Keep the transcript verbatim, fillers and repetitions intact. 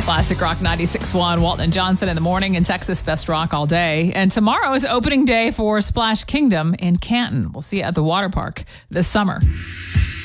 Classic Rock ninety-six point one, Walton and Johnson in the morning, in Texas Best Rock all day. And tomorrow is opening day for Splash Kingdom in Canton. We'll see you at the water park this summer.